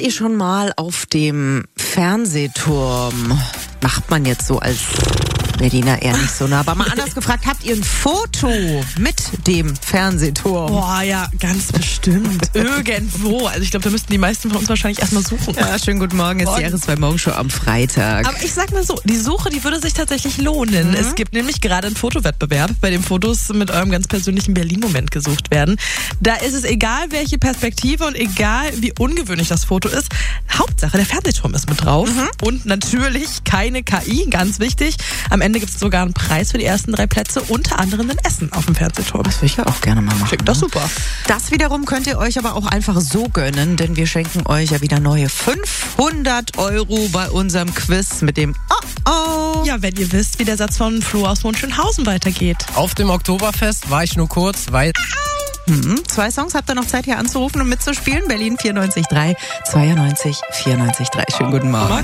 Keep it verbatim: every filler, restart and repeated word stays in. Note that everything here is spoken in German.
ihr schon mal auf dem Fernsehturm, macht man jetzt so als Berliner eher nicht so nah, aber mal anders gefragt, habt ihr ein Foto mit dem Fernsehturm? Boah, ja, ganz bestimmt. Irgendwo. Also ich glaube, da müssten die meisten von uns wahrscheinlich erstmal suchen. Ja, schönen guten Morgen, es ist die R S zwei Morgenshow am Freitag. Aber ich sag mal so, die Suche, die würde sich tatsächlich lohnen. Mhm. Es gibt nämlich gerade einen Fotowettbewerb, bei dem Fotos mit eurem ganz persönlichen Berlin-Moment gesucht werden. Da ist es egal, welche Perspektive und egal, wie ungewöhnlich das Foto ist. Hauptsache, der Fernsehturm ist mit drauf. Mhm. Und natürlich keine K I, ganz wichtig. Am Ende gibt es sogar einen Preis für die ersten drei Plätze, unter anderem ein Essen auf dem Fernsehturm. Das will ich ja auch gerne mal machen. Klingt doch super. Das wiederum könnt ihr euch aber auch einfach so gönnen, denn wir schenken euch ja wieder neue fünfhundert Euro bei unserem Quiz mit dem Oh Oh. Ja, wenn ihr wisst, wie der Satz von Flo aus Hohenschönhausen weitergeht. Auf dem Oktoberfest war ich nur kurz, weil... Mhm. Zwei Songs habt ihr noch Zeit hier anzurufen und mitzuspielen. Berlin vierundneunzig Komma drei, zweiundneunzig, vierundneunzig Komma drei. Schönen guten Morgen.